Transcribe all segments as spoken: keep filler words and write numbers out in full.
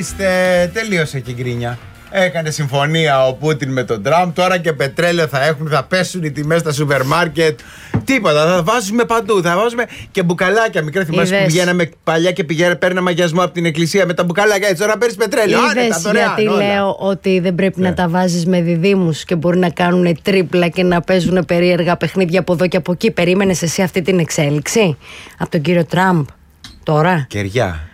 Ορίστε, τελείωσε και η γκρίνια. Έκανε συμφωνία ο Πούτιν με τον Τραμπ. Τώρα και πετρέλαιο θα έχουν, θα πέσουν οι τιμές στα σούπερ μάρκετ. Τίποτα, θα βάζουμε παντού. Θα βάζουμε και μπουκαλάκια. Μικρά, θυμάσαι που πηγαίναμε παλιά και πηγαίναμε, παίρναμε αγιασμό από την εκκλησία με τα μπουκαλάκια. Έτσι, τώρα παίρνει πετρέλαιο. Είδες γιατί όλα. Λέω ότι δεν πρέπει ναι. να τα βάζεις με διδύμους και μπορεί να κάνουν τρίπλα και να παίζουν περίεργα παιχνίδια από εδώ και από εκεί. Περίμενες εσύ αυτή την εξέλιξη από τον κύριο Τραμπ τώρα? Κεριά.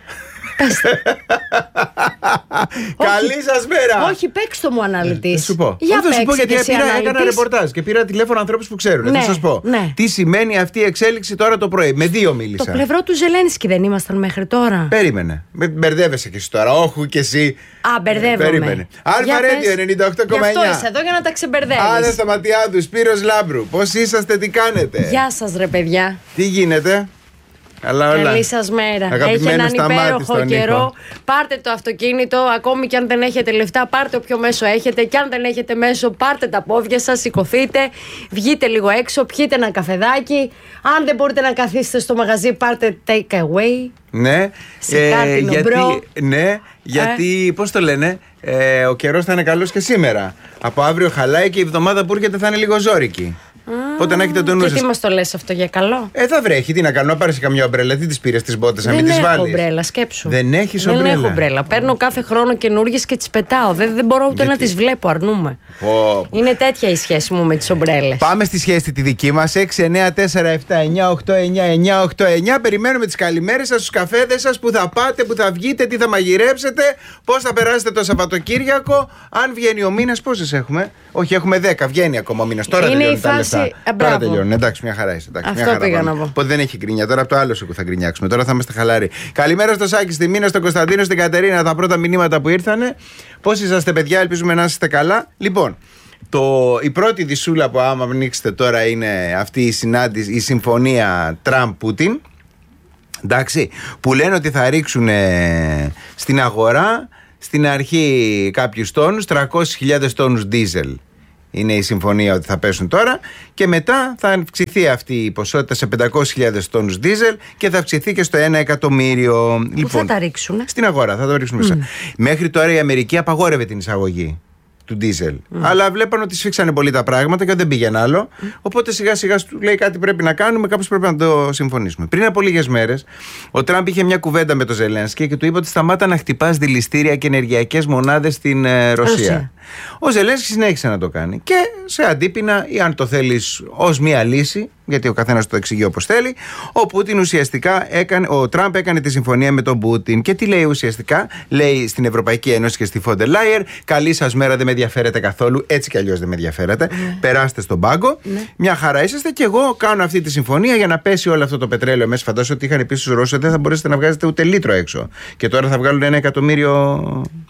Καλή σας μέρα. Όχι, παίξτε το μου αναλυτής. Θα σου πω. Για θα σου πω γιατί πήρα, έκανα ρεπορτάζ και πήρα τηλέφωνο ανθρώπους που ξέρουν. Ναι, θα σας πω ναι. τι σημαίνει αυτή η εξέλιξη τώρα το πρωί. Με δύο μίλησα. Το πλευρό του Ζελένσκι δεν ήμασταν μέχρι τώρα? Περίμενε. Μπερδεύεσαι και εσύ τώρα. Όχι και εσύ. Α, μπερδεύομαι. Περίμενε. Αλφα Ρέντιο ενενήντα οκτώ κόμμα εννιά. Γι' αυτό είσαι εδώ για να τα ξεμπερδεύεις. Άννα Σταματιάδου, Σπύρος Λάμπρου. Πώς είσαστε, τι κάνετε? Γεια σας ρε παιδιά. Τι γίνεται? Καλά, όλα. Καλή σας μέρα. Έχει έναν υπέροχο καιρό. Πάρτε το αυτοκίνητο, ακόμη και αν δεν έχετε λεφτά, πάρτε όποιο μέσο έχετε. Και αν δεν έχετε μέσο, πάρτε τα πόδια σας, σηκωθείτε, βγείτε λίγο έξω, πιείτε ένα καφεδάκι. Αν δεν μπορείτε να καθίσετε στο μαγαζί, πάρτε take away. Ναι, σε κάτι γιατί, ναι, γιατί ε. πώς το λένε, ε, ο καιρός θα είναι καλός και σήμερα. Από αύριο χαλάει και η εβδομάδα που έρχεται θα είναι λίγο ζώρικη. Οπότε να έχετε το νου σας. Και τι μας το λες αυτό για καλό? Ε, θα βρέχει, τι να κάνω, να πάρεις καμιά ομπρέλα. Τι τις πήρες τις μπότες, να μην τις βάλεις? Δεν έχω ομπρέλα, σκέψου. Δεν έχεις ομπρέλα? Δεν έχω ομπρέλα. Παίρνω κάθε χρόνο καινούργιες και τις πετάω. Δεν, δεν μπορώ ούτε να τις βλέπω, αρνούμε. Oh. Είναι τέτοια η σχέση μου με τις ομπρέλες. Πάμε στη σχέση τη δική μας. έξι εννιά τέσσερα επτά εννιά οκτώ εννιά εννιά οκτώ εννιά. Περιμένουμε τις καλημέρες σας, τους καφέδες σας, που θα πάτε, που θα βγείτε, τι θα μαγειρέψετε, πώς θα περάσετε το Σαββατοκύριακο. Αν βγαίνει ο μήνας, πόσες έχουμε? Όχι, έχουμε δέκα. Βγαίνει ακόμα ο μήνας. Τώρα τελειώνουν τα λεφτά. Τώρα τελειώνουν. Εντάξει, μια χαρά είσαι. Εντάξει, αυτό μια χαρά πήγα να πω. Οπότε δεν έχει γκρίνια. Τώρα από το άλλο σου που θα γκρινιάξουμε. Τώρα θα είμαστε χαλάροι. Καλημέρα στο Σάκη, στη Μίνα, στον Κωνσταντίνο, στην Κατερίνα. Τα πρώτα μηνύματα που ήρθανε. Πώς είσαστε, παιδιά? Ελπίζουμε να είστε καλά. Λοιπόν, το, η πρώτη δισούλα που άμα ανοίξετε τώρα είναι αυτή η συνάντηση, η συμφωνία Τραμπ-Πούτιν. Εντάξει, που λένε ότι θα ρίξουν ε, στην αγορά στην αρχή κάποιους τόνους, τριακόσιες χιλιάδες τόνους δίζελ. Είναι η συμφωνία ότι θα πέσουν τώρα, και μετά θα αυξηθεί αυτή η ποσότητα σε πεντακόσιες χιλιάδες τόνους δίζελ και θα αυξηθεί και στο ένα εκατομμύριο. Πού Λοιπόν, θα τα ρίξουν? στην αγορά, θα το ρίξουν μέσα. Mm. Μέχρι τώρα η Αμερική απαγόρευε την εισαγωγή του ντίζελ. Mm. Αλλά βλέπαν ότι σφίξανε πολύ τα πράγματα και δεν πήγαινε άλλο. Mm. Οπότε σιγά σιγά του λέει κάτι πρέπει να κάνουμε, κάπως πρέπει να το συμφωνήσουμε. Πριν από λίγες μέρες, ο Τραμπ είχε μια κουβέντα με τον Ζελένσκι και του είπε ότι σταμάτα να χτυπάς δηληστήρια και ενεργειακές μονάδες στην ε, Ρωσία. Ρωσία. Ο Ζελένσκι συνέχισε να το κάνει. Και σε αντίπεινα, ή αν το θέλεις ως μια λύση, γιατί ο καθένας το εξηγεί όπως θέλει, ο Πούτιν ουσιαστικά έκανε, ο Τραμπ έκανε τη συμφωνία με τον Πούτιν. Και τι λέει ουσιαστικά? Λέει στην Ευρωπαϊκή Ένωση και στη Φόντερ Λάιερ: καλή σας μέρα, δεν με ενδιαφέρετε καθόλου. Έτσι κι αλλιώς δεν με ενδιαφέρετε. Ναι. Περάστε στον πάγκο. Ναι. Μια χαρά είσαστε. Και εγώ κάνω αυτή τη συμφωνία για να πέσει όλο αυτό το πετρέλαιο μέσα. Φαντάζομαι ότι είχαν πει στους Ρώσους ότι δεν θα μπορέσετε να βγάζετε ούτε λίτρο έξω. Και τώρα θα βγάλουν ένα εκατομμύριο.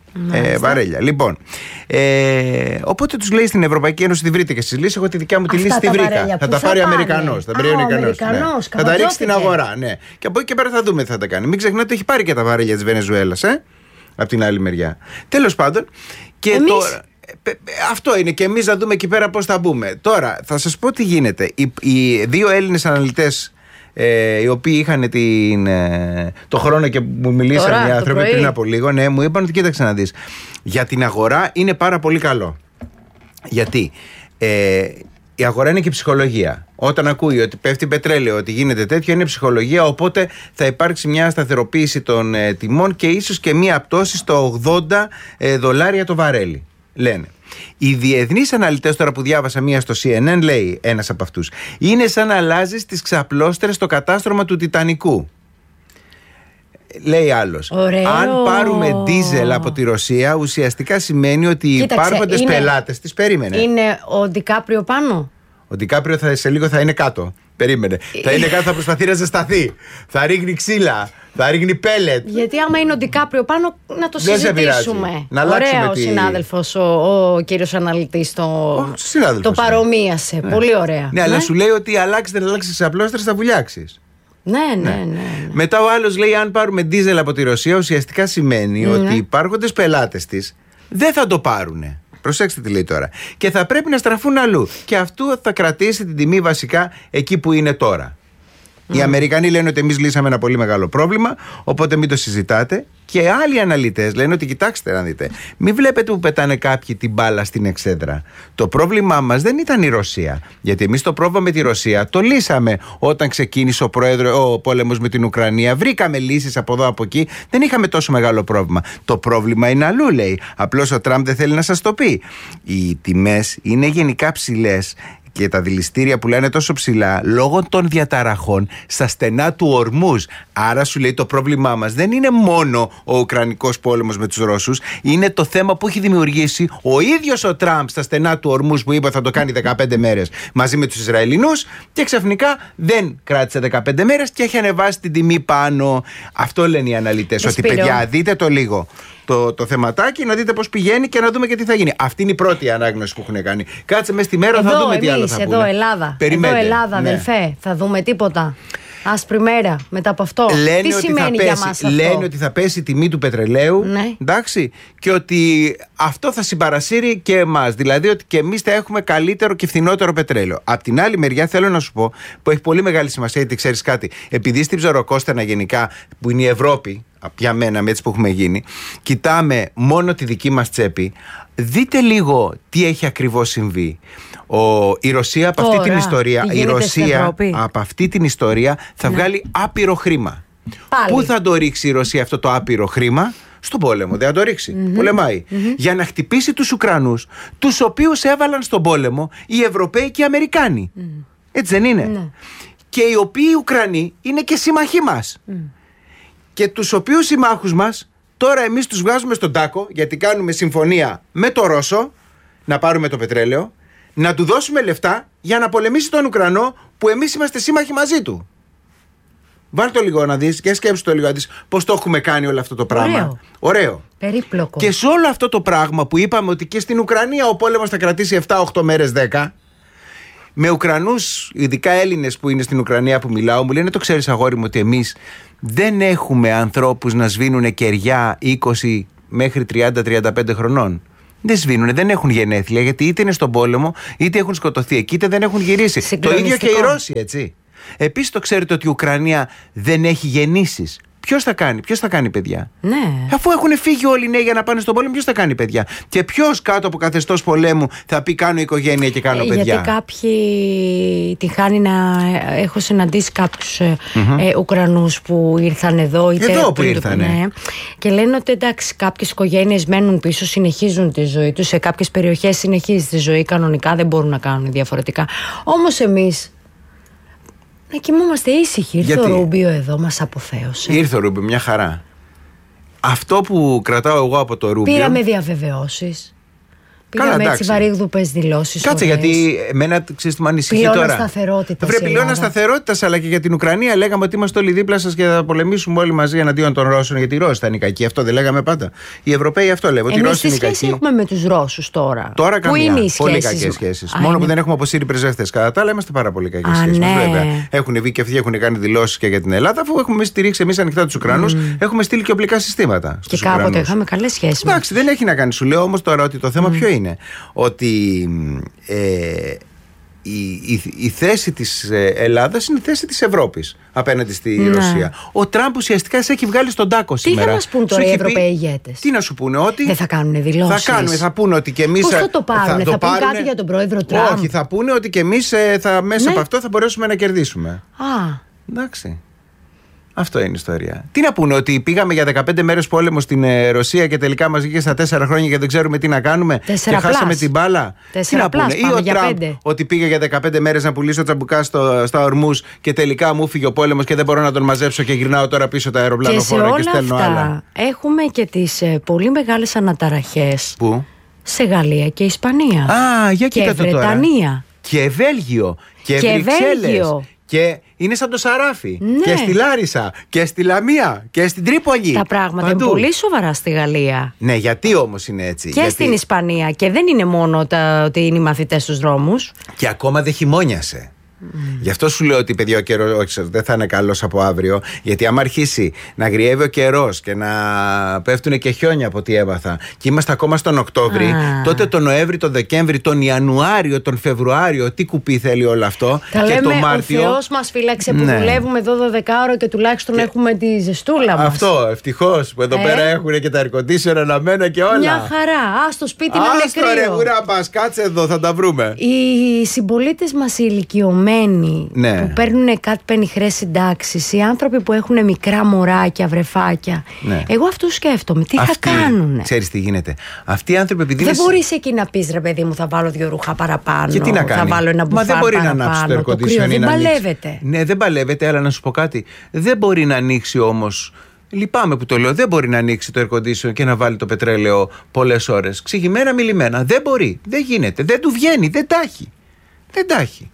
Ε, βαρέλια. Λοιπόν, ε, οπότε τους λέει στην Ευρωπαϊκή Ένωση: τη βρείτε και εσείς λύση. Εγώ τη δικιά μου τη λύση τη βρήκα. Θα τα πάρει ο Αμερικανός. Θα, ναι. θα τα ρίξει στην αγορά. Ναι. Και από εκεί και πέρα θα δούμε τι θα τα κάνει. Μην ξεχνάτε ότι έχει πάρει και τα βαρέλια της Βενεζουέλας, ε, από την άλλη μεριά. Τέλος πάντων. Και εμείς... τώρα. Αυτό είναι, και εμείς να δούμε εκεί πέρα πώς θα μπούμε. Τώρα θα σας πω τι γίνεται. Οι, οι δύο Έλληνες αναλυτές, Ε, οι οποίοι είχαν την, ε, το χρόνο και μου μιλήσαν οι άνθρωποι πριν από λίγο, ναι, μου είπαν ότι κοίταξε να δεις, για την αγορά είναι πάρα πολύ καλό. Γιατί ε, η αγορά είναι και ψυχολογία. Όταν ακούει ότι πέφτει πετρέλαιο, ότι γίνεται τέτοιο, είναι ψυχολογία. Οπότε θα υπάρξει μια σταθεροποίηση των ε, τιμών και ίσως και μια πτώση στο ογδόντα ε, δολάρια το βαρέλι, λένε. Οι διεθνείς αναλυτές, τώρα που διάβασα μία στο σι εν εν, λέει ένας από αυτούς, είναι σαν να αλλάζεις τις ξαπλώστερες στο κατάστρωμα του Τιτανικού. Λέει άλλος. Ωραίο. Αν πάρουμε ντίζελ από τη Ρωσία, ουσιαστικά σημαίνει ότι οι υπάρχοντες είναι, πελάτες της, περίμενε. Είναι ο Ντικάπριο πάνω. Ο Ντικάπριο θα, σε λίγο θα είναι κάτω. Περίμενε. Θα είναι κάτω, θα προσπαθεί να ζεσταθεί. Θα ρίχνει ξύλα. Θα ρίχνει πέλετ. Γιατί άμα είναι ο Ντικάπριο πάνω, να το δεν συζητήσουμε. Να ωραίο τη... συνάδελφος ο, ο κύριος αναλυτής το, το παρομοίασε. Ναι. Πολύ ωραία. Ναι, ναι, αλλά σου λέει ότι αλλάξει, δεν αλλάξει τις απλώστερες, θα βουλιάξεις. Ναι, ναι, ναι, ναι. Μετά ο άλλος λέει: αν πάρουμε ντίζελ από τη Ρωσία, ουσιαστικά σημαίνει ναι. ότι οι υπάρχοντες πελάτες της δεν θα το πάρουνε. Προσέξτε τι λέει τώρα. Και θα πρέπει να στραφούν αλλού. Και αυτό θα κρατήσει την τιμή βασικά εκεί που είναι τώρα. Mm. Οι Αμερικανοί λένε ότι εμείς λύσαμε ένα πολύ μεγάλο πρόβλημα, οπότε μην το συζητάτε. Και άλλοι αναλυτές λένε ότι κοιτάξτε να δείτε, μην βλέπετε που πετάνε κάποιοι την μπάλα στην εξέδρα. Το πρόβλημά μας δεν ήταν η Ρωσία. Γιατί εμείς το πρόβλημα με τη Ρωσία το λύσαμε όταν ξεκίνησε ο, πρόεδρο, ο πόλεμος με την Ουκρανία. Βρήκαμε λύσεις από εδώ από εκεί. Δεν είχαμε τόσο μεγάλο πρόβλημα. Το πρόβλημα είναι αλλού, λέει. Απλώς ο Τραμπ δεν θέλει να σας το πει. Οι τιμές είναι γενικά ψηλές και τα δηληστήρια που λένε τόσο ψηλά λόγω των διαταραχών στα στενά του Ορμούζ. Άρα σου λέει το πρόβλημά μας δεν είναι μόνο ο Ουκρανικός πόλεμος με τους Ρώσους, είναι το θέμα που έχει δημιουργήσει ο ίδιος ο Τραμπ στα στενά του Ορμούζ που είπε θα το κάνει δεκαπέντε μέρες μαζί με τους Ισραηλινούς και ξαφνικά δεν κράτησε δεκαπέντε μέρες και έχει ανεβάσει την τιμή πάνω. Αυτό λένε οι αναλυτές, ότι παιδιά δείτε το λίγο το, το θεματάκι, να δείτε πώς πηγαίνει και να δούμε και τι θα γίνει. Αυτή είναι η πρώτη ανάγνωση που έχουν κάνει. Κάτσε μες στη μέρα, εδώ, θα δούμε εμείς, τι άλλο θα εδώ, πούνε. Ελλάδα. Περιμένετε. Εδώ Ελλάδα, ναι. αδελφέ, θα δούμε τίποτα. Άσπρη μέρα μετά από αυτό. Λένε τι ότι σημαίνει θα για πέσει, μας αυτό? Λένε ότι θα πέσει η τιμή του πετρελαίου, ναι. εντάξει, και ότι αυτό θα συμπαρασύρει και εμάς. Δηλαδή ότι και εμείς θα έχουμε καλύτερο και φθηνότερο πετρέλαιο. Απ' την άλλη μεριά θέλω να σου πω, που έχει πολύ μεγάλη σημασία, γιατί ξέρεις κάτι, επειδή στην ψαροκόστανα γενικά, που είναι η Ευρώπη, για μένα με έτσι που έχουμε γίνει, κοιτάμε μόνο τη δική μας τσέπη. Δείτε λίγο τι έχει ακριβώς συμβεί. Ο, η Ρωσία από Τώρα, αυτή την ιστορία, η Ρωσία από αυτή την ιστορία θα ναι. βγάλει άπειρο χρήμα. Πάλι. Πού θα το ρίξει η Ρωσία αυτό το άπειρο χρήμα? Στον πόλεμο, δεν θα το ρίξει. Mm-hmm. Πολεμάει. Mm-hmm. Για να χτυπήσει τους Ουκρανούς, τους οποίους έβαλαν στον πόλεμο οι Ευρωπαίοι και οι Αμερικάνοι. Mm. Έτσι δεν είναι? Mm. Και οι οποίοι οι Ουκρανοί είναι και σύμμαχοί μας. Mm. Και τους οποίους συμμάχους μας τώρα εμείς τους βγάζουμε στον τάκο, γιατί κάνουμε συμφωνία με το Ρώσο να πάρουμε το πετρέλαιο, να του δώσουμε λεφτά για να πολεμήσει τον Ουκρανό που εμείς είμαστε σύμμαχοι μαζί του. Βάλ' το λίγο να δεις και σκέψου το λίγο να δεις πώς το έχουμε κάνει όλο αυτό το πράγμα. Ωραίο. Ωραίο. Περίπλοκο. Και σε όλο αυτό το πράγμα που είπαμε ότι και στην Ουκρανία ο πόλεμος θα κρατήσει επτά οκτώ μέρες, δέκα, με Ουκρανούς, ειδικά Έλληνες που είναι στην Ουκρανία που μιλάω, μου λένε το ξέρεις αγόρι μου ότι εμείς δεν έχουμε ανθρώπους να σβήνουν κεριά είκοσι μέχρι τριάντα τριάντα πέντε χρονών. Δεν σβήνουν, δεν έχουν γενέθλια, γιατί είτε είναι στον πόλεμο, είτε έχουν σκοτωθεί εκεί, είτε δεν έχουν γυρίσει. Το ίδιο και οι Ρώσοι, έτσι. Επίσης το ξέρετε ότι η Ουκρανία δεν έχει γεννήσεις. Ποιος θα κάνει, ποιος θα κάνει παιδιά? Ναι. Αφού έχουν φύγει όλοι οι νέοι για να πάνε στον πόλεμο, ποιος θα κάνει παιδιά? Και ποιος κάτω από καθεστώς πολέμου θα πει κάνω οικογένεια και κάνω παιδιά? Γιατί κάποιοι τη χάνει να. Έχω συναντήσει κάποιους mm-hmm. ε, Ουκρανούς που ήρθαν εδώ. Είτε εδώ που ήρθαν. Ναι. Και λένε ότι εντάξει, κάποιες οικογένειες μένουν πίσω, συνεχίζουν τη ζωή τους. Σε κάποιες περιοχές συνεχίζει τη ζωή κανονικά, δεν μπορούν να κάνουν διαφορετικά. Όμως εμείς. Να κοιμόμαστε ήσυχοι. Ήρθε ο Ρούμπιο εδώ, μας αποθέωσε. Ήρθε ο Ρούμπιο, μια χαρά. Αυτό που κρατάω εγώ από το Ρούμπιο. Πήραμε διαβεβαιώσεις. Πήγαμε έτσι βαρύγδουπες δηλώσεις. Κάτσε, ωραίες. Γιατί εμένα ξέρεις τι με ανησυχεί τώρα. Πυλώνα σταθερότητας. Βρε, πυλώνα σταθερότητας, αλλά και για την Ουκρανία λέγαμε ότι είμαστε όλοι δίπλα σας και θα πολεμήσουμε όλοι μαζί εναντίον των Ρώσων. Γιατί οι Ρώσοι θα είναι κακοί. Αυτό δεν λέγαμε πάντα? Οι Ευρωπαίοι αυτό λέγανε. Ότι οι Ρώσοι είναι κακοί. Τι σχέση έχουμε με τους Ρώσους τώρα? Τώρα καμία. Που είναι οι πολύ κακές σχέσεις. Μόνο είναι. Που δεν έχουμε αποσύρει πρεσβευτές. Κατά τα άλλα είμαστε πάρα πολύ κακές σχέσεις. Ναι. Βέβαια. Έχουν βγει και αυτοί έχουν κάνει δηλώσεις και για την Ελλάδα, αφού έχουμε στηρίξει εμείς ανοιχτά τους Ουκρανούς, mm. έχουμε στείλει και οπλικά συστήματα. Και κάποτε είχαμε καλές σχέσεις. Εντάξει, δεν έχει να κάνει. Σου λέω όμως τώρα ότι το θέμα ποιο είναι? Ότι ε, η, η, η θέση της Ελλάδας είναι η θέση της Ευρώπης απέναντι στη ναι. Ρωσία. Ο Τραμπ ουσιαστικά σε έχει βγάλει στον τάκο σήμερα. Τι θα μας πούν τώρα οι Ευρωπαίοι ηγέτες? Τι να σου πούνε? Ότι δεν θα κάνουν δηλώσεις. Θα κάνουν, θα πούνε ότι και εμείς. Πώς θα το πάρουν? Θα, θα, θα πούνε κάτι για τον πρόεδρο Τραμπ? Όχι, θα πούνε ότι και εμείς θα, μέσα ναι. από αυτό θα μπορέσουμε να κερδίσουμε. Α. Εντάξει. Αυτό είναι η ιστορία. Τι να πούνε, ότι πήγαμε για δεκαπέντε μέρες πόλεμο στην ε, Ρωσία και τελικά μας βγήκε στα τέσσερα χρόνια και δεν ξέρουμε τι να κάνουμε τέσσερα και χάσαμε την μπάλα? Τι να πούνε? Ή ο Τραμπ ότι πήγε για δεκαπέντε μέρες να πουλήσω τσαμπουκά στο, στα Ορμούς και τελικά μου φύγε ο πόλεμος και δεν μπορώ να τον μαζέψω και γυρνάω τώρα πίσω τα αεροπλάνοφόρα και, και στέλνω αυτά, άλλα. Έχουμε και τις ε, πολύ μεγάλες αναταραχές. Πού? Σε Γαλλία και Ισπανία. Α, για και Βρετανία. Τώρα. Και Βέλγιο. Και, και Βρυξέλλες. Και είναι σαν το Σαράφι. Ναι. Και στη Λάρισα. Και στη Λαμία. Και στην Τρίπολη. Τα πράγματα παντού. Είναι πολύ σοβαρά στη Γαλλία. Ναι, γιατί όμως είναι έτσι? Και γιατί... στην Ισπανία. Και δεν είναι μόνο τα, ότι είναι οι μαθητές στους δρόμους. Και ακόμα δεν χειμώνιασε. Mm. Γι' αυτό σου λέω ότι παιδιά ο καιρός όχι, δεν θα είναι καλός από αύριο. Γιατί άμα αρχίσει να γριεύει ο καιρός και να πέφτουν και χιόνια από ό,τι έμαθα, και είμαστε ακόμα στον Οκτώβρη, ah. τότε τον Νοέμβρη, τον Δεκέμβρη, τον Ιανουάριο, τον Φεβρουάριο, τι κουπί θέλει όλο αυτό. Τα και λέμε, το Μάρτιο. Ο Θεός μας φύλαξε που ναι. δουλεύουμε εδώ δώδεκα ώρα και τουλάχιστον και... έχουμε τη ζεστούλα μας. Αυτό, ευτυχώς που εδώ ε? πέρα έχουν και τα air conditioner αναμένα και όλα. Μια χαρά. Α, στο σπίτι να είναι κρύο. Άστο ρε ουρά μας, κάτσε εδώ, θα τα βρούμε. Οι συμπολίτες μας οι ηλικιωμένοι ναι. που παίρνουν κάτι πενιχρές συντάξεις, οι άνθρωποι που έχουν μικρά μωράκια, βρεφάκια. Ναι. Εγώ αυτούς σκέφτομαι. Τι Αυτή, θα κάνουνε. Ξέρεις τι γίνεται. Αυτοί οι άνθρωποι επειδή. Δεν μπορείς εκεί να πεις ρε παιδί μου, θα βάλω δύο ρούχα παραπάνω. Και τι να κάνει. Θα βάλω ένα μπουφάν. Μα δεν μπορεί παραπάνω, να ανάψει το air conditioner. Δεν παλεύεται. Ναι, δεν παλεύεται, αλλά να σου πω κάτι. Δεν μπορεί να ανοίξει όμως. Λυπάμαι που το λέω. Δεν μπορεί να ανοίξει το air conditioner και να βάλει το πετρέλαιο πολλές ώρες. Ξηγημένα, μιλημένα. Δεν μπορεί. Δεν γίνεται. Δεν του βγαίνει. Δεν τα έχει. Δεν τα έχει.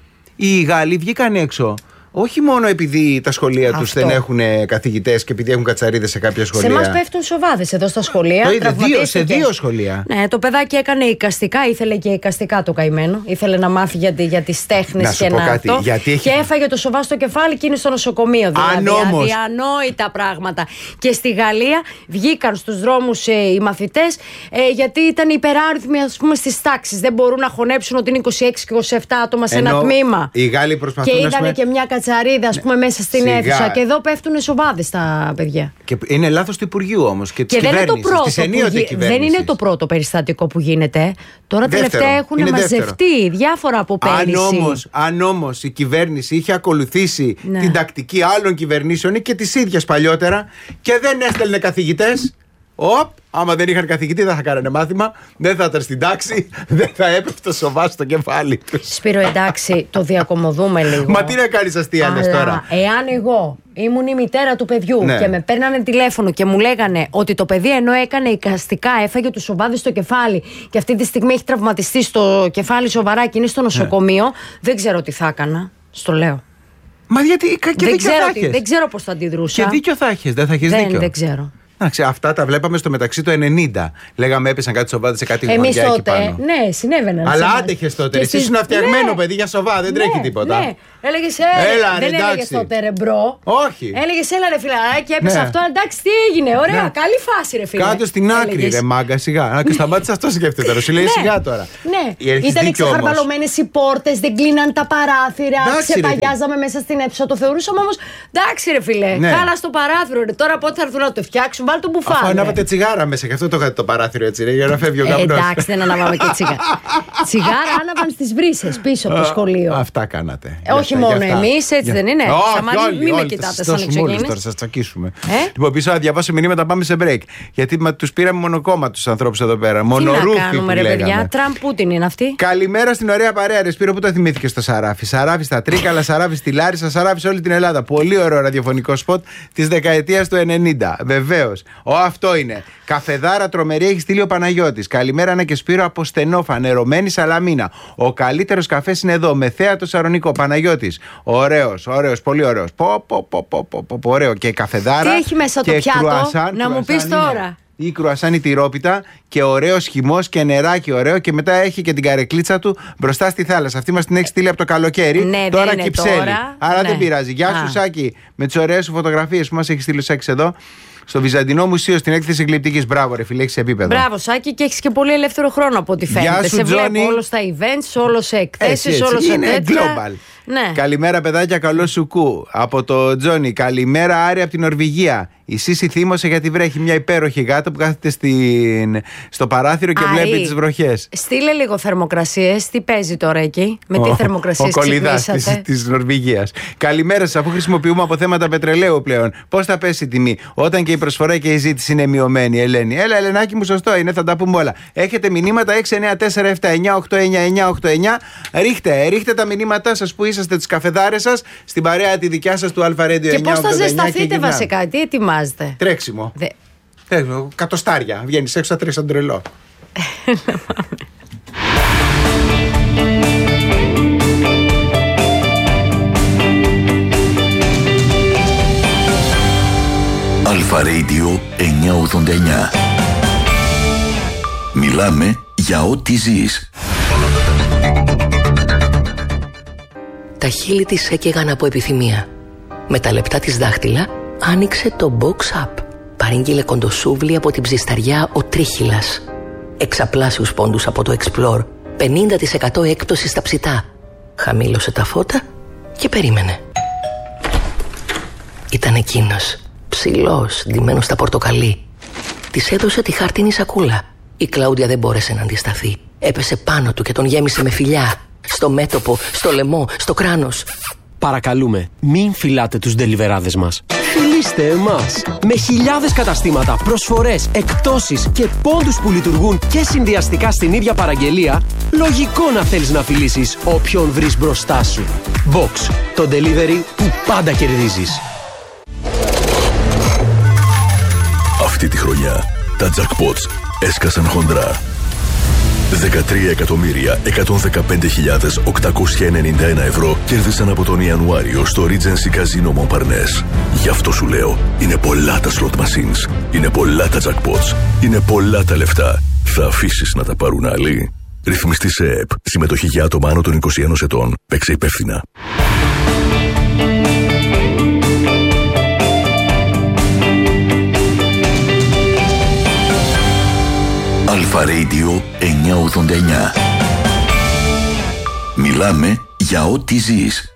Οι Γάλλοι βγήκαν έξω. Όχι μόνο επειδή τα σχολεία τους δεν έχουν καθηγητές και επειδή έχουν κατσαρίδες σε κάποια σχολεία. Σε εμάς πέφτουν σοβάδες εδώ στα σχολεία. Το είδε δύο, σε δύο σχολεία. Ναι, το παιδάκι έκανε εικαστικά, ήθελε και εικαστικά το καημένο. Ήθελε να μάθει για, για τις τέχνες και να κάτι, αυτό. Έχει... Και έφαγε το σοβά στο κεφάλι και είναι στο νοσοκομείο. Δηλαδή, όμως... αδιανόητα πράγματα. Και στη Γαλλία βγήκαν στους δρόμους ε, οι μαθητές ε, γιατί ήταν υπεράριθμοι ας πούμε στις τάξεις. Δεν μπορούν να χωνέψουν ότι είναι είκοσι έξι και είκοσι επτά άτομα σε Ενώ ένα τμήμα. Οι Γάλλοι προσπαθούν και ήταν και μια κατσαρίδα, ας πούμε, ναι. μέσα στην Σιγά. αίθουσα. Και εδώ πέφτουν σοβάδες τα παιδιά. Και είναι λάθος του Υπουργείου όμως. Και, και δεν, είναι το πρώτο που, δεν είναι το πρώτο περιστατικό που γίνεται. Τώρα δεύτερο. τελευταία έχουν είναι μαζευτεί δεύτερο. διάφορα από πέρυσι. Αν όμως, αν όμως η κυβέρνηση είχε ακολουθήσει ναι. την τακτική άλλων κυβερνήσεων ή και της ίδιας παλιότερα και δεν έστελνε καθηγητές. Οπ, άμα δεν είχαν καθηγητή δεν θα κάνανε μάθημα, δεν θα ήταν στην τάξη, δεν θα έπεφτε σοβά στο κεφάλι τους. Σπύρο, εντάξει, το διακομωδούμε λίγο. Μα τι να κάνεις αστείανες τώρα. Εάν εγώ ήμουν η μητέρα του παιδιού ναι. και με παίρνανε τηλέφωνο και μου λέγανε ότι το παιδί ενώ έκανε εικαστικά έφαγε του σοβάδες στο κεφάλι και αυτή τη στιγμή έχει τραυματιστεί στο κεφάλι σοβαρά και είναι στο νοσοκομείο, ναι. δεν ξέρω τι θα έκανα. Στο λέω. Μα γιατί και δεν δίκιο ξέρω, θα έχεις. Δεν ξέρω πώς θα αντιδρούσα. Και δίκιο θα έχεις, δεν θα έχεις δεν, δίκιο. Δεν ξέρω. Εντάξει, αυτά τα βλέπαμε στο μεταξύ του ενενήντα. Λέγαμε έπεσαν κάτι σοβάδες σε κάτι Εμείς γωνιά τότε, εκεί πάνω. Ναι, συνέβαιναν. Αλλά άντεχες τότε. Εσύ ήσουν φτιαγμένο ναι. παιδί για σοβά, δεν ναι, τρέχει τίποτα. Ναι. Έλεγες, έλα, έλα, δεν έλεγες τότε ρε μπρο. Όχι. Έλεγες, έλα ρε φιλαράκι, έπεσε ναι. αυτό. Εντάξει, τι έγινε, ωραία, ναι. καλή φάση ρε φίλε. Κάτω στην άκρη, έλεγες. Ρε μάγκα, σιγά. Και σταμάτησε αυτό σκέφτεται τώρα. Σου λέει σιγά τώρα. Ναι, ήταν ξεχαρβαλωμένες οι πόρτες, δεν κλείναν τα παράθυρα. Ξεπαγιάζαμε μέσα στην αίθουσα. Το θεωρούσαμε όμως, εντάξει ρε φιλέ, χάλα στο παράθυρο. Τώρα πότε θα έρθουν να το φτιάξουν, βάλ το μπουφάν. Αφού ανάβατε τσιγάρα μέσα, γι' αυτό το είχατε το παράθυρο έτσι, για να φεύγει ο καπνός. Εντάξει, δεν ανάβαμε και τσιγάρα. Τσιγάρα άναβαν στις βρύσες πίσω από το σχολείο. Αυτά κάνατε. Όχι μόνο εμείς, έτσι δεν είναι. Σταμάτη, μην με κοιτάτε σαν εξωγήινες. Τώρα σας τσακίσουμε. Λοιπόν, πίσω να διαβάσω μηνύματα, πάμε σε break. Γιατί τους πήραμε μονοκόμμα τους ανθρώπους εδώ πέρα. Μονορούφι. Τι να κάνουμε, ρε παιδιά. Τραμπ Πούτιν είναι αυτή. Καλημέρα στην ωραία παρέα, ρε Σπύρο, που το θυμήθηκε στο Σαράφι. Σαράφι στα Τρίκαλα, Σαράφι στη Λάρισα, Σαράφι σε όλη την Ελλάδα. Πολύ ωραίο ραδιοφωνικό σποτ της δεκαετίας του ενενήντα. Βεβαίως. Ο αυτό είναι. Καφεδάρα τρομερή έχει στείλει ο Παναγιώτης. Καλημέρα, Άννα και Σπύρο από Στενό, φανερωμένη Σαλαμίνα. Ο καλύτερος καφές είναι εδώ, με θέα το Σαρονικό. Παναγιώτης. Ωραίος, ωραίος, πολύ ωραίος. Πω, πω, πω, πω, πω, πω, πω, ωραίο. Και καφεδάρα. Τι έχει μέσα το πιάτο, κρουασάν, να μου πεις τώρα. Ή κρουασάν ή τυρόπιτα και ωραίο χυμός και νεράκι ωραίο. Και μετά έχει και την καρεκλίτσα του μπροστά στη θάλασσα. Αυτή μας την έχει στείλει από το καλοκαίρι. Ναι, τώρα δεν κυψέλει. Τώρα. Άρα ναι. δεν πειράζει. Γεια σου, Σάκη, με τις ωραίες σου φωτογραφίες που μας έχει στείλει ο Σάκης εδώ. Στο Βυζαντινό Μουσείο, στην έκθεση γλυπτικής. Μπράβο, ρε φίλε, έχεις επίπεδο. Μπράβο, Σάκη, και έχεις και πολύ ελεύθερο χρόνο από ό,τι φαίνεται. Γεια σου, σε Τζόνι. βλέπω όλο στα events, όλο σε εκθέσεις, όλο σε είναι τέτοια. Global. Ναι. Καλημέρα, παιδάκια, καλό σου κου. Από το Τζόνι. Καλημέρα, Άρη από την Νορβηγία. Η Σύση θύμωσε γιατί βρέχει μια υπέροχη γάτα που κάθεται στην... στο παράθυρο και Άρη, βλέπει τις βροχές. Στείλε λίγο θερμοκρασίες. Τι παίζει τώρα εκεί, με τι ο, θερμοκρασίες ξυπνήσατε. Ο κολληδάς της Νορβηγίας. Καλημέρα σας, αφού χρησιμοποιούμε αποθέματα πετρελαίου πλέον. Πώς θα πέσει η τιμή, όταν και η προσφορά και η ζήτηση είναι μειωμένη, Ελένη. Έλα, Ελενάκι μου, σωστό είναι, θα τα πούμε όλα. Έχετε μηνύματα έξι εννιά τέσσερα επτά εννιά οκτώ εννιά εννιά οκτώ εννιά. Ρίχτε, ρίχτε τα μηνύματά σας που είσαστε, τις καφεδάρες σας, στην παρέα τη δικιά σας του Αλφα Radio εννιά οκτώ εννιά. Και πώς θα ζεσταθείτε βασικά, τι ετοιμάζετε. Τρέξιμο. Δε... Τρέξιμο. Κατοστάρια. Βγαίνεις έξω, θα τρέξεις σαν τρελό. Αλφα Radio εννιά ογδόντα εννιά. Μιλάμε για ό,τι ζεις. Τα χείλη της έκαιγαν από επιθυμία. Με τα λεπτά της δάχτυλα άνοιξε το Box Up. Παρήγγειλε κοντοσούβλι από την ψισταριά ο Τρίχυλας. Εξαπλάσιους πόντους από το Explore. πενήντα τοις εκατό έκπτωση στα ψητά. Χαμήλωσε τα φώτα και περίμενε. Ήταν εκείνος, ψηλός, ντυμένος στα πορτοκαλί. Της έδωσε τη χάρτινη σακούλα. Η Κλάουδια δεν μπόρεσε να αντισταθεί. Έπεσε πάνω του και τον γέμισε με φιλιά. Στο μέτωπο, στο λαιμό, στο κράνος. Παρακαλούμε, μην φυλάτε τους ντελιβεράδες μας. Φιλήστε εμάς. Με χιλιάδες καταστήματα, προσφορές, εκπτώσεις και πόντους που λειτουργούν και συνδυαστικά στην ίδια παραγγελία, λογικό να θέλεις να φιλήσεις όποιον βρεις μπροστά σου. Box, το delivery που πάντα κερδίζεις. Αυτή τη χρονιά τα jackpots έσκασαν χοντρά. δεκατρία εκατομμύρια εκατόν δεκαπέντε χιλιάδες οκτακόσια ενενήντα ένα ευρώ κέρδισαν από τον Ιανουάριο στο Regency Casino Montparnasse. Γι' αυτό σου λέω, είναι πολλά τα slot machines, είναι πολλά τα jackpots, είναι πολλά τα λεφτά. Θα αφήσεις να τα πάρουν άλλοι? Ρυθμιστή σε ΕΕΠ. Συμμετοχή για άτομα άνω των είκοσι ένα ετών. Παίξε υπεύθυνα. Αλφα Radio εννιακόσια ογδόντα εννιά. Μιλάμε για ό,τι ζεις.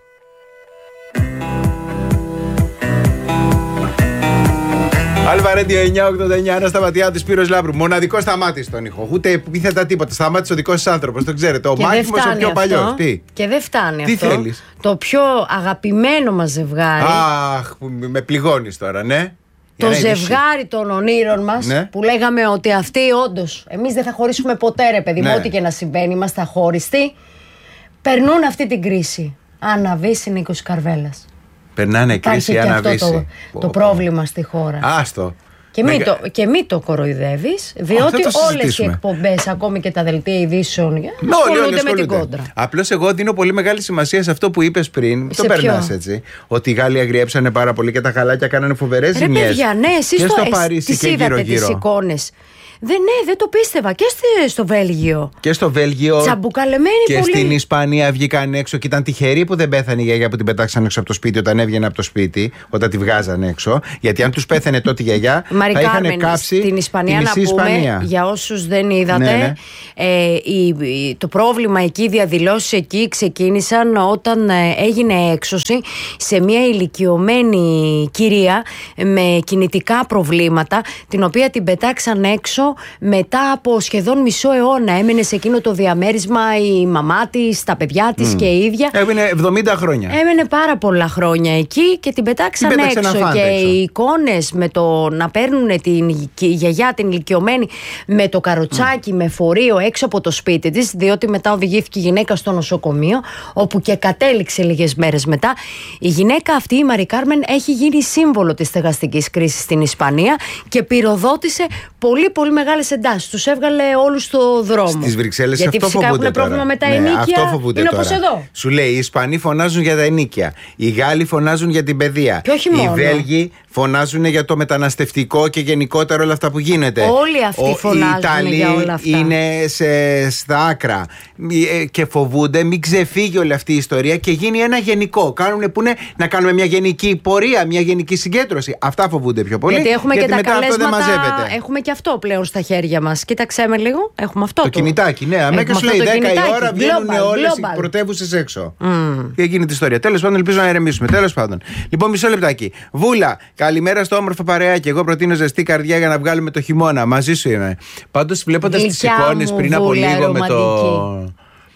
Αλφα Radio εννιακόσια ογδόντα εννιά, ένα σταματιά του Σπύρος Λάμπρου. Μοναδικό σταμάτη στον ήχο. Ούτε επίθετα τίποτα. Σταμάτη ο δικό σα άνθρωπο. Το ξέρετε. Ο Μάκημος ο πιο παλιό. Τι. Και δεν φτάνει Τι αυτό. Τι θέλει. Το πιο αγαπημένο μας ζευγάρι. Αχ, με πληγώνει τώρα, ναι. Το ζευγάρι των ονείρων μας, ναι, που λέγαμε ότι αυτοί όντως, εμείς δεν θα χωρίσουμε ποτέ, ρε παιδί μου, ναι, ό,τι και να συμβαίνει, είμαστε αχώριστοι. Περνούν αυτή την κρίση. Άννα Βύση, Νίκος Καρβέλας. Περνάνε κρίση, Άννα Βύση. Αυτό το, το πρόβλημα στη χώρα. Άστο. Και μη, το, και μη το κοροϊδεύεις, διότι όλες οι εκπομπές, ακόμη και τα δελτία ειδήσεων, ασχολούνται με την κόντρα. Απλώς εγώ δίνω πολύ μεγάλη σημασία σε αυτό που είπες πριν. Το περνάς έτσι. Ότι οι Γάλλοι αγριέψανε πάρα πολύ και τα χαλάκια κάνανε φοβερές ζημιές. Ρε παιδιά, ναι, εσείς στο Παρίσι και είδατε τις εικόνες. Δεν, ναι, δεν το πίστευα. Και στο Βέλγιο. Και στο Βέλγιο. Τσαμπουκαλεμένοι και πολύ. Στην Ισπανία βγήκαν έξω και ήταν τυχεροί που δεν πέθανε η γιαγιά που την πετάξαν έξω από το σπίτι όταν έβγαινε από το σπίτι, όταν τη βγάζαν έξω. Γιατί αν τους πέθανε τότε η γιαγιά, Μαρι θα Κάρμεν, είχαν κάψει στην Ισπανία, τη μισή να πούμε, Ισπανία. Για όσους δεν είδατε, ναι, ναι. Ε, η, η, το πρόβλημα εκεί, οι διαδηλώσεις εκεί ξεκίνησαν όταν ε, έγινε έξωση σε μια ηλικιωμένη κυρία με κινητικά προβλήματα, την οποία την πετάξαν έξω μετά από σχεδόν μισό αιώνα. Έμενε σε εκείνο το διαμέρισμα η μαμά της, τα παιδιά της mm. και η ίδια. Έμενε εβδομήντα χρόνια. Έμενε πάρα πολλά χρόνια εκεί και την πετάξαν την έξω. Και έξω. Οι εικόνες με το να παίρνουν την γιαγιά, την ηλικιωμένη, με το καροτσάκι, mm. με φορείο έξω από το σπίτι της, διότι μετά οδηγήθηκε η γυναίκα στο νοσοκομείο, όπου και κατέληξε λίγες μέρες μετά. Η γυναίκα αυτή, η Μαρι Κάρμεν, έχει γίνει σύμβολο της στεγαστικής κρίσης στην Ισπανία και πυροδότησε πολύ πολύ μεγάλες εντάσεις. Τους έβγαλε όλους στο δρόμο. Στις Βρυξέλλες. Γιατί αυτό φυσικά φοβούνται έχουν τώρα. πρόβλημα με τα ναι, ενοίκια. Αυτό φοβούνται είναι τώρα. όπως εδώ. Σου λέει, οι Ισπανοί φωνάζουν για τα ενοίκια. Οι Γάλλοι φωνάζουν για την παιδεία. Και όχι μόνο. Οι Βέλγοι φωνάζουν για το μεταναστευτικό και γενικότερα όλα αυτά που γίνεται. Όλοι αυτοί Ο, φωνάζουν οι Ιταλοί για όλα αυτά. Είναι σε, στα άκρα και φοβούνται μην ξεφύγει όλη αυτή η ιστορία και γίνει ένα γενικό. Κάνουν που είναι να κάνουμε μια γενική πορεία, μια γενική συγκέντρωση. Αυτά φοβούνται πιο πολύ. Γιατί έχουμε γιατί και τα καλέσματα. Έχουμε και αυτό πλέον στα χέρια μας. Κοίταξέ με λίγο. Έχουμε αυτό. Το, το... κινητάκι, ναι. Αμέ και σου λέει δέκα η ώρα βγαίνουν όλες οι πρωτεύουσες έξω. Mm. Και έγινε τη ιστορία. Τέλος πάντων, ελπίζω να ηρεμήσουμε. Τέλος πάντων. Λοιπόν, μισό λεπτάκι. Βούλα, καλημέρα στο όμορφο παρεάκι. Εγώ προτείνω ζεστή καρδιά για να βγάλουμε το χειμώνα. Μαζί σου είμαι. Πάντως, βλέποντας τις εικόνες πριν από λίγο με το.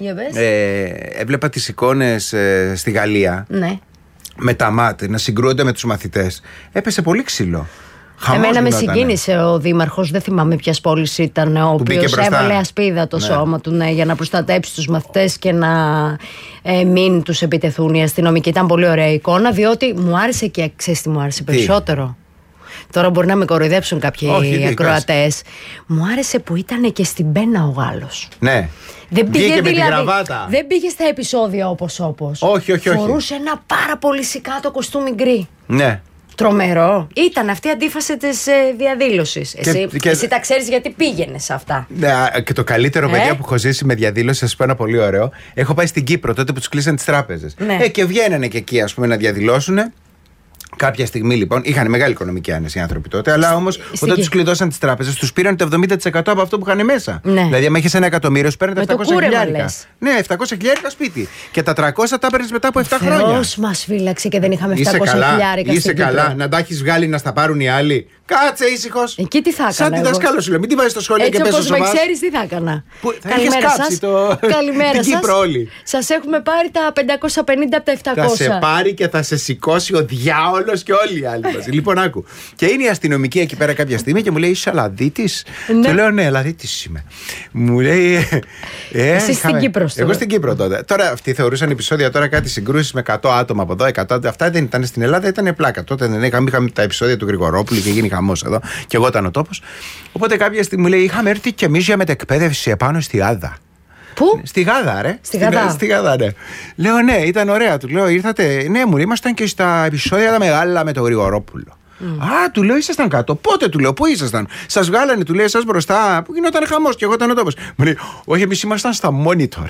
Ε, έβλεπα τις εικόνες ε, στη Γαλλία. Ναι. Με τα μάτια να συγκρούονται με τους μαθητές. Έπεσε πολύ ξύλο. Χαμός Εμένα με συγκίνησε ο δήμαρχος, δεν θυμάμαι ποιας πόλης ήταν, ο οποίος έβαλε ασπίδα το ναι. σώμα του ναι, για να προστατέψει τους μαθητές και να ε, μην τους επιτεθούν οι αστυνομικοί. Ήταν πολύ ωραία εικόνα, διότι μου άρεσε και ξέρεις τι μου άρεσε τι? περισσότερο. Τώρα μπορεί να με κοροϊδέψουν κάποιοι ακροατές. Μου άρεσε που ήταν και στην πένα ο Γάλλος. Ναι. Δεν πήγε, με δηλαδή, την γραβάτα. Δεν πήγε στα επεισόδια όπως όπως. Όχι, όχι, όχι. Φορούσε ένα πάρα πολύ σικάτο κοστούμι γκρι. Ναι. Τρομερό. Ήταν αυτή η αντίφαση της ε, διαδήλωσης. Εσύ, και... εσύ τα ξέρεις γιατί πήγαινες σε αυτά. Ναι, και το καλύτερο, ε? παιδιά, που έχω ζήσει με διαδήλωση, θα σας πω ένα πολύ ωραίο. Έχω πάει στην Κύπρο τότε που τους κλείσαν τις τράπεζες. Ναι. Ε, και βγαίνανε και εκεί, ας πούμε, να διαδηλώσουν. Κάποια στιγμή λοιπόν είχαν μεγάλη οικονομική άνεση οι άνθρωποι τότε, αλλά όμως όταν τους κλειδώσαν τις τράπεζες, τους πήραν το εβδομήντα τοις εκατό από αυτό που είχαν μέσα. Ναι. Δηλαδή, αν έχεις ένα εκατομμύριο, σου παίρνετε επτακόσια χιλιάρικα. Ναι, επτακόσια χιλιάρικα σπίτι. Και τα τριακόσια τα παίρνεις μετά από επτά χρόνια. Θεός μας φύλαξε και δεν είχαμε επτακόσια χιλιάρικα. Είσαι καλά, να τα έχεις βγάλει να στα πάρουν οι άλλοι. Κάτσε ήσυχος. Εκεί τι θα έκανα. Σαν τη δασκάλα σου λέω, μην τη βάζεις στο σχολείο έτσι και πες όπως με ξέρεις, τι θα έκανα. Καλημέρα σας. Το... Καλημέρα σας. Σας έχουμε πάρει τα πεντακόσια πενήντα από τα επτακόσια. Θα σε πάρει και θα σε σηκώσει ο διάολος και όλοι οι άλλοι μαζί. Λοιπόν, άκου. Και είναι η αστυνομική εκεί πέρα κάποια στιγμή και μου λέει, είσαι Λαδίτης. Ναι. Του λέω, ναι, Λαδίτης είμαι. Μου λέει. Ε, Εσύ στην Κύπρο. Εγώ στην Κύπρο τότε. Τώρα αυτοί θεωρούσαν επεισόδια τώρα κάτι συγκρούσεις με εκατό άτομα από εδώ, εκατό. Αυτά δεν ήταν στην Ελλάδα, ήταν πλάκα. Τότε δεν είχαμε, είχαμε τα επεισόδια του Γρηγορόπουλου και γίνει χαμός εδώ. Και εγώ ήταν ο τόπος. Οπότε κάποια στιγμή μου λέει: είχαμε έρθει και εμείς για μετεκπαίδευση επάνω στη Γάδα. Πού? Στη Γάδα, ρε. Στη Γάδα. Στη Γάδα, ναι. Λέω: ναι, ήταν ωραία. Του λέω: ήρθατε. Ναι, μου ήμασταν και στα επεισόδια τα μεγάλα με τον Γρηγορόπουλο. Mm. Α, του λέω: ήσασταν κάτω. Πότε, του λέω: πού ήσασταν? Σας βγάλανε, του λέει, εσάς μπροστά. Που γινόταν χαμός και εγώ ήταν ο τόπος. Μου λέει: όχι, εμείς ήμασταν στα monitor.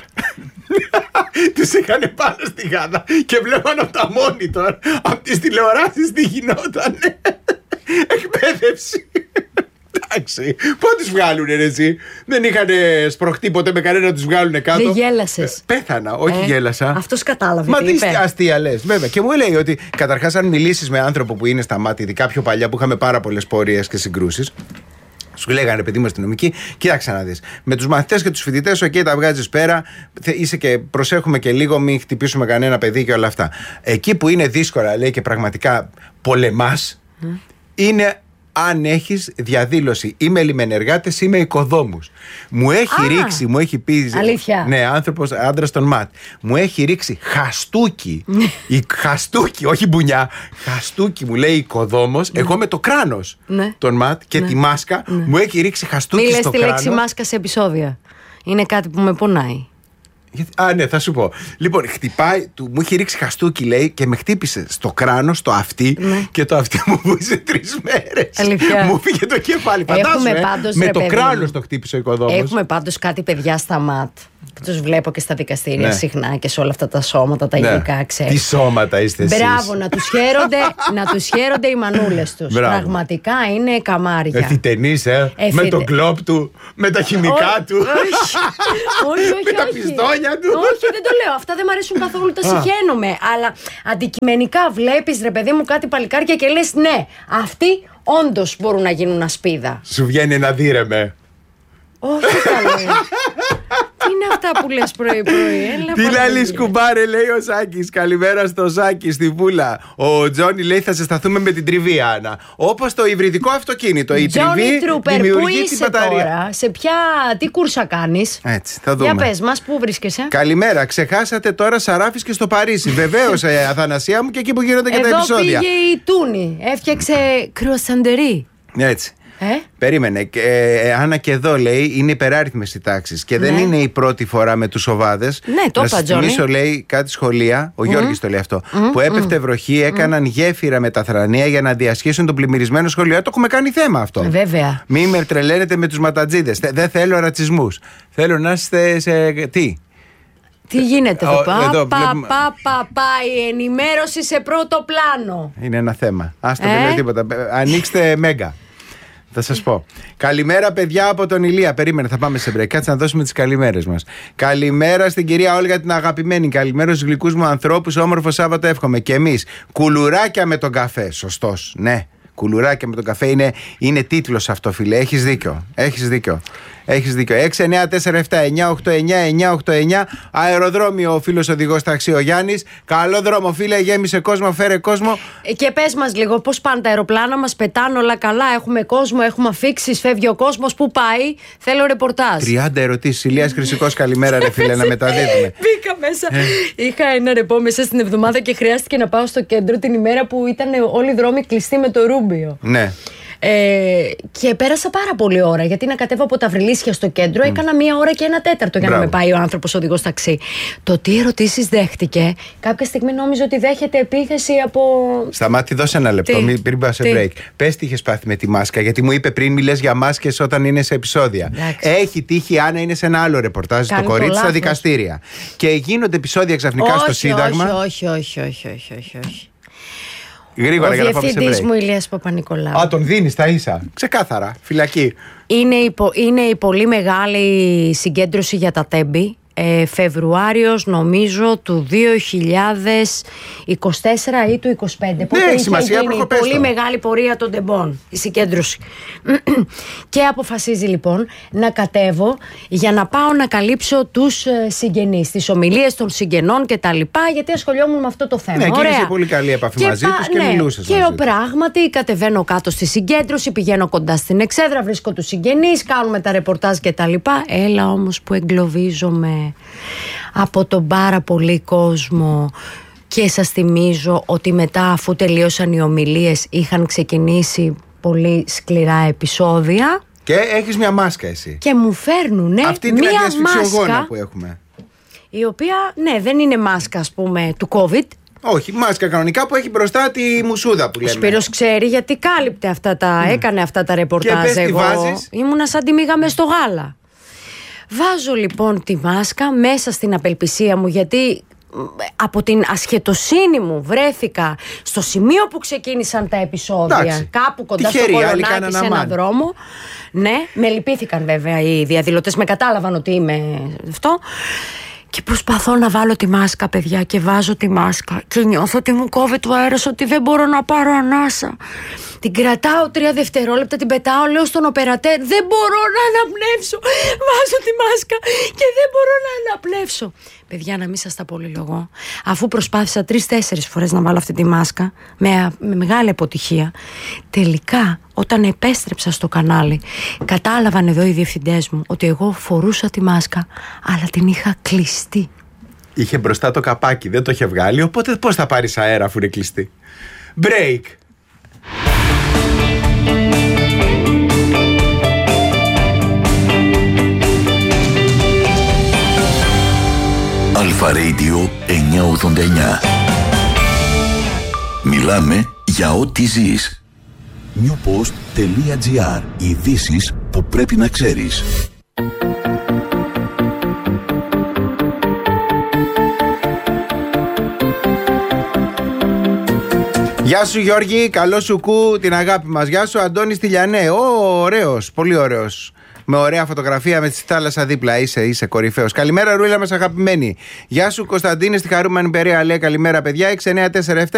Τους είχαν πάνω στη Γάδα και βλέπαν από τα monitor, από τις τηλεοράσεις τι γινόταν. Εκπαίδευση. Εντάξει. Πότε τους βγάλουνε, ρε, εσύ? Δεν είχαν σπροχτεί ποτέ με κανένα να τους βγάλουνε κάτω. Δεν γέλασες? Πέθανα, όχι ε, γέλασα. Αυτός κατάλαβε. Μα τι τι είπε. αστεία λες, βέβαια. Και μου λέει ότι καταρχάς, αν μιλήσεις με άνθρωπο που είναι στα μάτια, ειδικά πιο παλιά που είχαμε πάρα πολλές πορείες και συγκρούσεις, σου λέγανε, παιδί μου, αστυνομική, κοίταξε να δεις. Με τους μαθητές και τους φοιτητές, οκ, τα βγάζεις πέρα, είσαι και προσέχουμε και λίγο, μην χτυπήσουμε κανένα παιδί και όλα αυτά. Εκεί που είναι δύσκολα, λέει, και πραγματικά πολεμάς, mm. είναι αν έχεις διαδήλωση. Είμαι λιμενεργάτες, είμαι οικοδόμους. Μου έχει Α, ρίξει, μου έχει πει. Αλήθεια. Ναι, άνθρωπος, άντρας των ΜΑΤ. Μου έχει ρίξει χαστούκι. η, χαστούκι, όχι μπουνιά. Χαστούκι, μου λέει οικοδόμος. Ναι. Εγώ με το κράνος ναι. των ΜΑΤ και ναι. τη μάσκα. Ναι. Μου έχει ρίξει χαστούκι Μη στο κράνος. Μη λες τη λέξη μάσκα σε επεισόδια. Είναι κάτι που με πονάει. Α, ναι, θα σου πω. Λοιπόν, χτυπάει, του, μου είχε ρίξει χαστούκι, λέει, και με χτύπησε στο κράνος, στο αυτί, ναι. και το αυτί μου βούζε τρεις μέρες. Αλήθεια. Μου φύγε το κεφάλι. Φαντάζομαι, ε, πάντως, με ρε, το κράνος το χτύπησε ο οικοδόμος. Έχουμε πάντως κάτι παιδιά στα ΜΑΤ. Τους βλέπω και στα δικαστήρια, ναι. συχνά και σε όλα αυτά τα σώματα, τα υλικά, ναι. ξέρεις. Τι σώματα είστε εσείς? Μπράβο, να τους χαίρονται, να τους χαίρονται οι μανούλες τους. Μπράβο. Πραγματικά είναι καμάρια. Ευθυτενής, ε. Εφητε... με τον κλόπ του, με τα χημικά Ό, του. Όχι, όχι, όχι. Με τα πιστόλια του. Όχι, δεν το λέω. Αυτά δεν μου αρέσουν καθόλου, τα συχαίνομαι. Αλλά αντικειμενικά βλέπεις, ρε παιδί μου, κάτι παλικάρια και λες, ναι, αυτοί όντως μπορούν να γίνουν ασπίδα. Σου βγαίνει ένα δίρεμε. Όχι καλέ. Τι είναι αυτά που λες πρωί-πρωί? Τι λαλείς κουμπάρε, λέει ο Σάκης. Καλημέρα στο Σάκη, στη Βούλα. Ο Τζόνι λέει θα σε σταθούμε με την τριβή, Άννα. Όπως το υβριδικό αυτοκίνητο. Η Τζόνι τριβή Τρούπερ, δημιουργεί πού την είσαι μπαταρία. Τώρα, σε ποια, τι κούρσα κάνεις? Έτσι, θα δούμε. Για πες μας, πού βρίσκεσαι? Καλημέρα, ξεχάσατε τώρα Σαράφης και στο Παρίσι. Βεβαίως, ε, Αθανασία μου, και εκεί που γίνονται και εδώ τα επεισόδια. Εδώ πήγε η Τούνη, έφτιαξε κρουασαντερί. Έτσι. Ε? Περίμενε. Ε, ε, Άννα, και εδώ λέει είναι υπεράριθμες οι τάξεις. Και δεν ναι. είναι η πρώτη φορά με τους οβάδες. Ναι, το να σας θυμίσω, λέει, κάτι σχολεία. Ο mm. Γιώργης το λέει αυτό. Mm. Που έπεφτε mm. βροχή, έκαναν mm. γέφυρα με τα θρανία για να διασχίσουν τον πλημμυρισμένο σχολείο. Το έχουμε κάνει θέμα αυτό. Βέβαια. Μην με τρελαίνετε με τους ματατζίδες. Δεν θέλω ρατσισμούς. Θέλω να είστε σε. Τι. Τι γίνεται εδώ? Πα, εδώ, πα, βλέπουμε... πα, πα, πα, η ενημέρωση σε πρώτο πλάνο. Είναι ένα θέμα. Άστο, ε? δεν λέω τίποτα. Ανοίξτε Μέγκα. Θα σας πω. Καλημέρα, παιδιά, από τον Ηλία. Περίμενε, θα πάμε σε break. Κάτσε να δώσουμε τις καλημέρες μας. Καλημέρα στην κυρία Όλγα, την αγαπημένη. Καλημέρα στους γλυκούς μου ανθρώπους. Όμορφο Σάββατο εύχομαι. Και εμείς. Κουλουράκια με τον καφέ. Σωστός. Ναι. Κουλουράκια με τον καφέ είναι, είναι τίτλος αυτό, φίλε. Έχεις δίκιο. Έχεις δίκιο. Έχεις δίκιο. έξι εννιά τέσσερα επτά εννιά οκτώ εννιά εννιά οκτώ εννιά. Αεροδρόμιο, ο φίλος οδηγός ταξί ο Γιάννης. Καλό δρόμο, φίλε. Γέμισε κόσμο, φέρε κόσμο. Και πες μας λίγο πώς πάνε τα αεροπλάνα μας, πετάνε όλα καλά? Έχουμε κόσμο, έχουμε αφήξεις, φεύγει ο κόσμος. Πού πάει? Θέλω ρεπορτάζ. τριάντα ερωτήσεις. Ηλίας Χρυσικός, καλημέρα, ρε φίλε, να μεταδίδουμε. Μπήκα μέσα. Είχα ένα ρεπό μέσα στην εβδομάδα και χρειάστηκε να πάω στο κέντρο την ημέρα που ήταν όλοι οι δρόμοι κλειστοί με το Ρούμπιο. Ναι. Ε, και πέρασα πάρα πολύ ώρα. Γιατί να κατέβω από τα Βρυλίσια στο κέντρο, mm. έκανα μία ώρα και ένα τέταρτο για Μπράβο. να με πάει ο άνθρωπος οδηγός ταξί. Το τι ερωτήσεις δέχτηκε, κάποια στιγμή νόμιζε ότι δέχεται επίθεση από. Σταμάτη, δώσε ένα λεπτό, τι? πριν πάω σε break. Πες τι είχες πάθει με τη μάσκα, γιατί μου είπε πριν μιλές για μάσκες όταν είναι σε επεισόδια. Εντάξει. Έχει τύχει, Άννα, είναι σε ένα άλλο ρεπορτάζ στο κορίτσι στα δικαστήρια. Και γίνονται επεισόδια ξαφνικά όχι, στο Σύνταγμα. Όχι, όχι, όχι, όχι, όχι, όχι. Γρήγορα, ο για να πάμε σε break. Ο διευθυντής μου, Ηλίας Παπα-Νικολάου. Α, τον δίνεις τα ίσα. Ξεκάθαρα. Φυλακή. Είναι η, είναι η πολύ μεγάλη συγκέντρωση για τα τέμπη. Ε, Φεβρουάριος νομίζω του δύο χιλιάδες είκοσι τέσσερα ή του είκοσι πέντε. Ναι, έχει σημασία, γίνει η πολύ μεγάλη πορεία των τεμπών, η συγκέντρωση. Και αποφασίζει λοιπόν να κατέβω για να πάω να καλύψω τους συγγενείς, τις ομιλίες των συγγενών και τα λοιπά, γιατί ασχολιόμουν με αυτό το θέμα. Ναι, Ωραία. και είσαι πολύ καλή επαφή και μαζί πα... τους και ναι, μιλούσες και μαζί ο πράγματι κατεβαίνω κάτω στη συγκέντρωση, πηγαίνω κοντά στην εξέδρα, βρίσκω τους συγγενείς, κάνουμε τα ρεπορτάζ και τα λοιπά. Έλα όμως που εγκλωβίζομαι από τον πάρα πολύ κόσμο. Και σας θυμίζω ότι μετά, αφού τελείωσαν οι ομιλίες, είχαν ξεκινήσει πολύ σκληρά επεισόδια. Και έχεις μια μάσκα εσύ. Και μου φέρνουνε αυτή την μια αντιασφυξιογόνα που έχουμε, η οποία, ναι, δεν είναι μάσκα, ας πούμε, του COVID. Όχι, μάσκα κανονικά που έχει μπροστά τη μουσούδα που λέμε. Ο Σπύρος ξέρει, γιατί κάλυπτε αυτά τα, mm. έκανε αυτά τα ρεπορτάζ. Και πες, εγώ τι βάζεις? Ήμουνα σαν τη μίγα μες στο γάλα. Βάζω λοιπόν τη μάσκα μέσα στην απελπισία μου, γιατί από την ασχετοσύνη μου βρέθηκα στο σημείο που ξεκίνησαν τα επεισόδια. Εντάξει. Κάπου κοντά τυχερή, στο Κολονάκι, σε έναν δρόμο. Ναι, με λυπήθηκαν βέβαια οι διαδηλωτές, με κατάλαβαν ότι είμαι αυτό. Και προσπαθώ να βάλω τη μάσκα, παιδιά, και βάζω τη μάσκα και νιώθω ότι μου κόβει το αέρας, ότι δεν μπορώ να πάρω ανάσα. Την κρατάω τρία δευτερόλεπτα, την πετάω, λέω στον οπερατέρ, δεν μπορώ να αναπνεύσω. Βάζω τη μάσκα και δεν μπορώ να αναπνεύσω. Παιδιά, να μην σας τα πολυλογώ, αφού προσπάθησα τρεις-τέσσερις φορές να βάλω αυτή τη μάσκα με, με μεγάλη αποτυχία, τελικά όταν επέστρεψα στο κανάλι, κατάλαβαν εδώ οι διευθυντές μου ότι εγώ φορούσα τη μάσκα, αλλά την είχα κλειστή. Είχε μπροστά το καπάκι, δεν το είχε βγάλει, οπότε πώς θα πάρεις αέρα αφού είναι κλειστή? Break. Αλφα Radio εννιακόσια ογδόντα εννιά. Μιλάμε για ό,τι ζεις. newpost.gr. Ειδήσεις που πρέπει να ξέρεις. Γεια σου Γιώργη, καλό σου κου, την αγάπη μας. Γεια σου Αντώνη Στυλιανέ. Ω, ωραίος, πολύ ωραίος. Με ωραία φωτογραφία με τη θάλασσα δίπλα. Είσαι, είσαι κορυφαίος. Καλημέρα Ρούλα μας αγαπημένη. Γεια σου Κωνσταντίνε στη χαρούμενη Περαία. Λέει καλημέρα παιδιά. έξι εννιά τέσσερα επτά